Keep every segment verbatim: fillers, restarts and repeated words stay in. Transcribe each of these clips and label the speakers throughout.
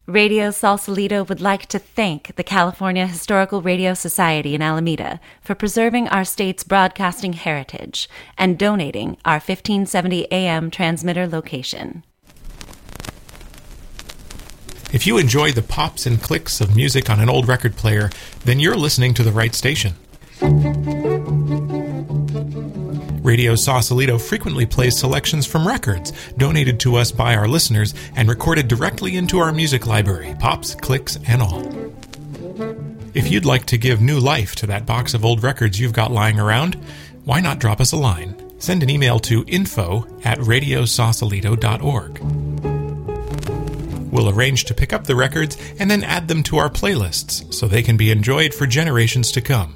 Speaker 1: Radio Sausalito would like to thank the California Historical Radio Society in Alameda for preserving our state's broadcasting heritage and donating our fifteen seventy A M transmitter location.
Speaker 2: If you enjoy the pops and clicks of music on an old record player, then you're listening to the right station. Radio Sausalito frequently plays selections from records donated to us by our listeners and recorded directly into our music library, pops, clicks, and all. If you'd like to give new life to that box of old records you've got lying around, why not drop us a line? Send an email to info at radio sausalito dot org. We'll arrange to pick up the records and then add them to our playlists so they can be enjoyed for generations to come.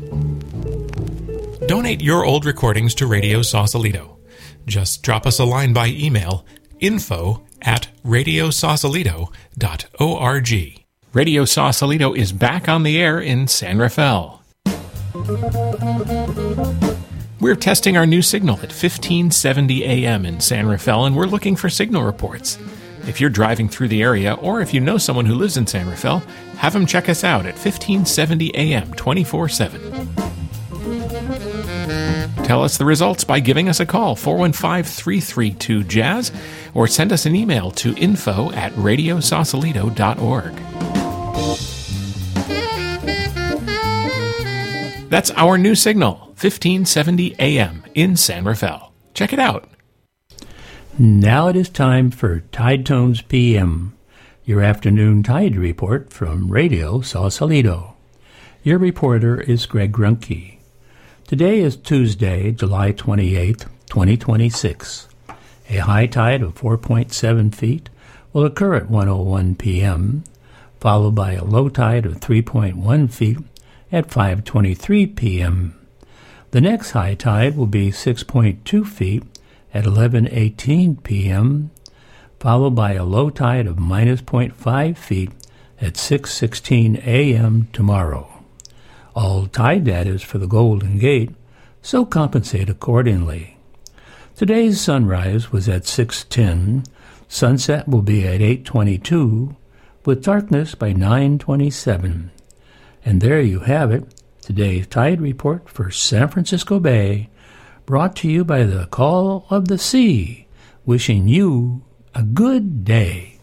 Speaker 2: Donate your old recordings to Radio Sausalito. Just drop us a line by email, info at radio sausalito dot org. Radio Sausalito is back on the air in San Rafael. We're testing our new signal at fifteen seventy A M in San Rafael, and we're looking for signal reports. If you're driving through the area, or if you know someone who lives in San Rafael, have them check us out at fifteen seventy A M twenty-four seven. Tell us the results by giving us a call, four one five, three three two, jazz, or send us an email to info at radio sausalito dot org. That's our new signal, fifteen seventy A M in San Rafael. Check it out.
Speaker 3: Now it is time for Tide Tones P M, your afternoon tide report from Radio Sausalito. Your reporter is Greg Grunke. Today is Tuesday, July twenty-eighth, twenty twenty-six. A high tide of four point seven feet will occur at one oh one P M, followed by a low tide of three point one feet at five twenty-three P M. The next high tide will be six point two feet at eleven eighteen P M, followed by a low tide of minus zero point five feet at six sixteen A M tomorrow. All tide data is for the Golden Gate, so compensate accordingly. Today's sunrise was at six ten, sunset will be at eight twenty-two, with darkness by nine twenty-seven. And there you have it, today's tide report for San Francisco Bay, brought to you by the Call of the Sea, wishing you a good day.